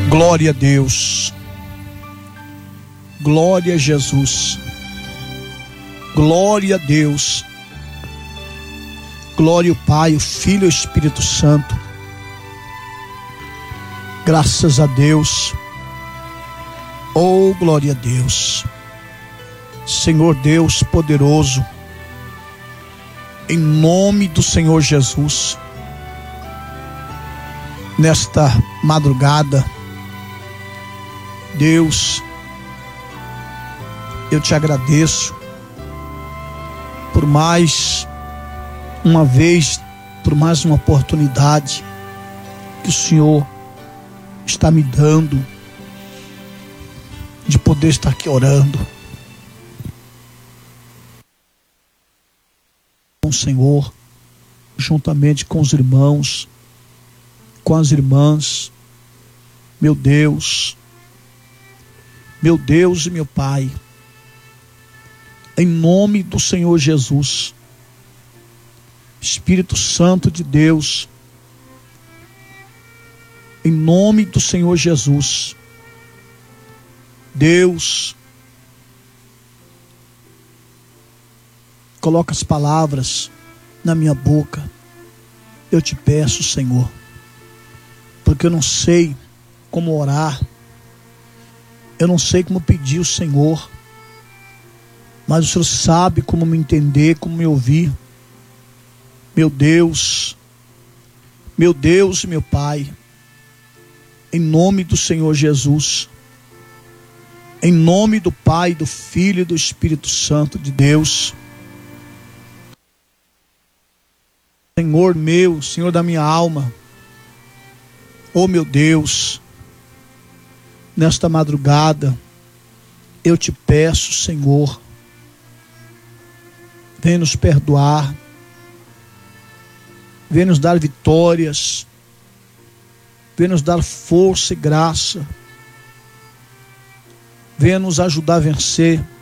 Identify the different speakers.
Speaker 1: Glória a Deus. Glória a Jesus. Glória a Deus. Glória ao Pai, o Filho e o Espírito Santo. Graças a Deus. Oh, glória a Deus. Senhor Deus poderoso, em nome do Senhor Jesus, nesta madrugada, Deus, eu te agradeço por mais uma vez, por mais uma oportunidade que o Senhor está me dando de poder estar aqui orando com o Senhor, juntamente com os irmãos, com as irmãs. Meu Deus e meu Pai, em nome do Senhor Jesus, Espírito Santo de Deus, em nome do Senhor Jesus, Deus, coloca as palavras na minha boca. Eu te peço, Senhor, porque eu não sei como orar, eu não sei como pedir o Senhor, mas o Senhor sabe como me entender, como me ouvir. Meu Deus e meu Pai, em nome do Senhor Jesus, em nome do Pai, do Filho e do Espírito Santo de Deus, Senhor meu, Senhor da minha alma, oh meu Deus, nesta madrugada, eu te peço, Senhor, vem nos perdoar, vem nos dar vitórias, vem nos dar força e graça, venha nos ajudar a vencer